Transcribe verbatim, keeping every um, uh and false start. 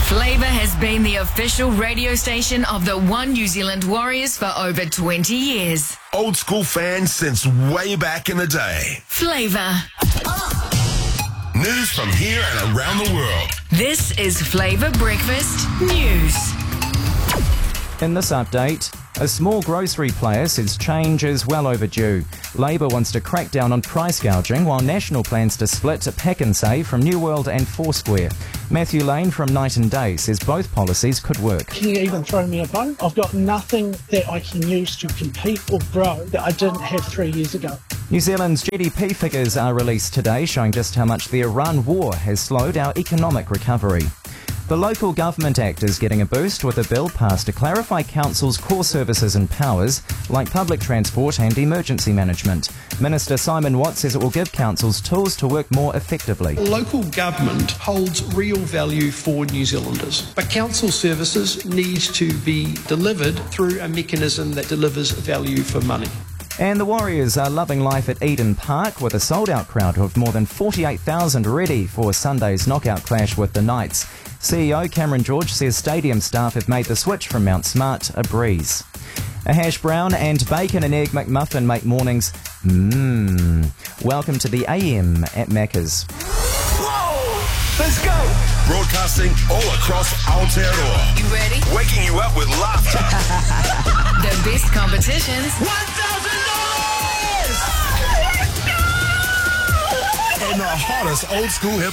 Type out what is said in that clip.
Flavour has been the official radio station of the One New Zealand Warriors for over twenty years. Old school fans since way back in the day. Flavour. News from here and around the world. This is Flavour Breakfast News. In this update, a small grocery player says change is well overdue. Labour wants to crack down on price gouging, while National plans to split Pack and Save from New World and Foursquare. Matthew Lane from Night and Day says both policies could work. Can you even throw me a bone? I've got nothing that I can use to compete or grow that I didn't have three years ago. New Zealand's G D P figures are released today, showing just how much the Iran war has slowed our economic recovery. The Local Government Act is getting a boost with a bill passed to clarify councils' core services and powers, like public transport and emergency management. Minister Simon Watt says it will give councils tools to work more effectively. Local government holds real value for New Zealanders, but council services need to be delivered through a mechanism that delivers value for money. And the Warriors are loving life at Eden Park with a sold-out crowd of more than forty-eight thousand ready for Sunday's knockout clash with the Knights. C E O Cameron George says stadium staff have made the switch from Mount Smart a breeze. A hash brown and bacon and egg McMuffin make mornings mmm. Welcome to the A M at Macca's. Whoa! Let's go! Broadcasting all across Aotearoa. You ready? Waking you up with laughter. The best competitions. one thousand dollars! And the hottest old school hip